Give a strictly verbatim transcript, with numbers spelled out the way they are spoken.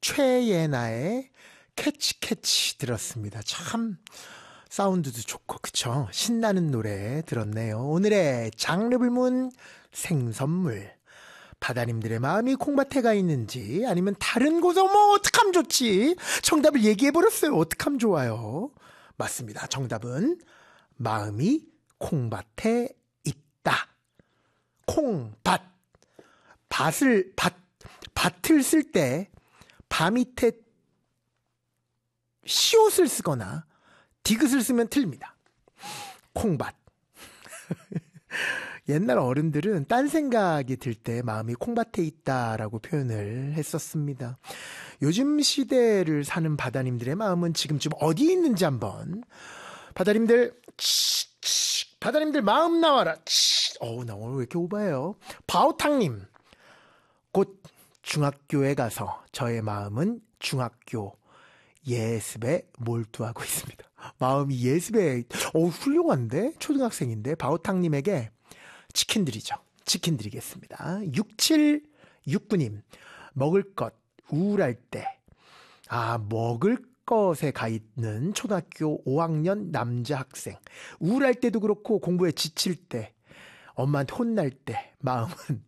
최예나의 캐치 캐치 들었습니다. 참 사운드도 좋고 그쵸? 신나는 노래 들었네요. 오늘의 장르불문 생선물. 바다님들의 마음이 콩밭에 가 있는지 아니면 다른 곳에 뭐 어떡하면 좋지? 정답을 얘기해버렸어요. 어떡하면 좋아요? 맞습니다. 정답은 마음이 콩밭에 있다. 콩밭. 밭을 밭 밭을 쓸 때 밭 밑에 시옷을 쓰거나 디귿을 쓰면 틀립니다. 콩밭. 옛날 어른들은 딴 생각이 들 때 마음이 콩밭에 있다라고 표현을 했었습니다. 요즘 시대를 사는 바다님들의 마음은 지금쯤 어디에 있는지 한번. 바다님들, 치, 치, 바다님들 마음 나와라. 치. 어우, 나 오늘 왜 이렇게 오바해요? 바오탕님, 곧 중학교에 가서 저의 마음은 중학교 예습에 몰두하고 있습니다. 마음이 예습에, 어우, 훌륭한데? 초등학생인데? 바오탕님에게 치킨 드리죠. 치킨 드리겠습니다. 육칠육구 님, 먹을 것, 우울할 때. 아, 먹을 것에 가 있는 초등학교 오 학년 남자 학생. 우울할 때도 그렇고 공부에 지칠 때, 엄마한테 혼날 때, 마음은